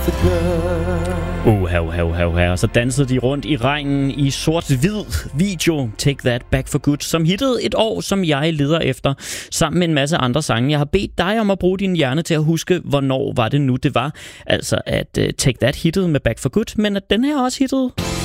Så dansede de rundt i regnen i sort-hvid video Take That Back for Good, som hittede et år, som jeg leder efter, sammen med en masse andre sange. Jeg har bedt dig om at bruge din hjerne til at huske, hvornår var det nu det var. Altså at Take That hittede med Back for Good, men at den her også hittede.